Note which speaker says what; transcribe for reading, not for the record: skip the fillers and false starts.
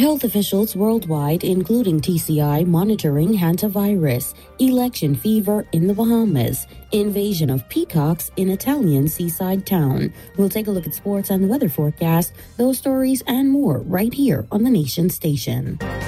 Speaker 1: Health officials worldwide, including TCI, monitoring hantavirus, election fever in the Bahamas, invasion of peacocks in Italian seaside town. We'll take a look at sports and the weather forecast, those stories and more right here on the Nation Station.